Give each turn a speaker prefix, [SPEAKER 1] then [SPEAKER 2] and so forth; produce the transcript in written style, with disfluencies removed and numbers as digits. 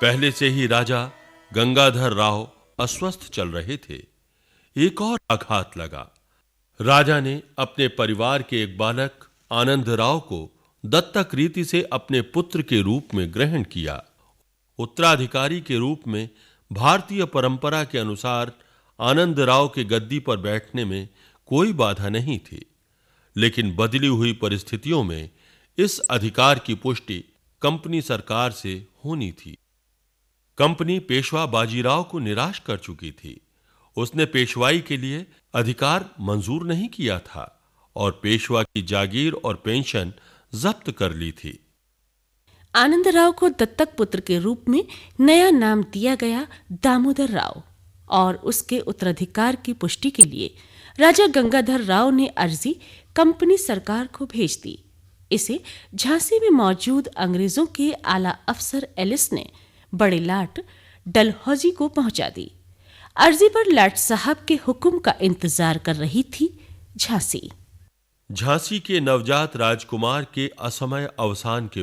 [SPEAKER 1] पहले से ही राजा गंगाधर राव अस्वस्थ चल रहे थे। एक और आघात लगा। राजा ने अपने परिवार के एक बालक आनंदराव को दत्तक रीति से अपने पुत्र के रूप में ग्रहण किया। उत्तराधिकारी के रूप में भारतीय परंपरा के अनुसार आनंदराव के गद्दी पर बैठने में कोई बाधा नहीं थी, लेकिन बदली हुई परिस्थितियों में इस अधिकार की पुष्टि कंपनी सरकार से होनी थी। कंपनी पेशवा बाजीराव को निराश कर चुकी थी। उसने पेशवाई के लिए अधिकार मंजूर नहीं किया था और पेशवा की जागीर और पेंशन जब्त कर ली थी।
[SPEAKER 2] आनंदराव को दत्तक पुत्र के रूप में नया नाम दिया गया दामोदर राव और उसके उत्तराधिकार की पुष्टि के लिए राजा गंगाधर राव ने अर्जी कंपनी सरकार को भेज दी। इसे झांसी में मौजूद अंग्रेजों के आला अफसर एलिस ने बड़े लाट डलहौजी को पहुंचा दी। अर्जी पर लाट साहब के हुक्म का इंतजार कर रही थी झांसी।
[SPEAKER 1] झांसी के नवजात राजकुमार के असमय अवसान के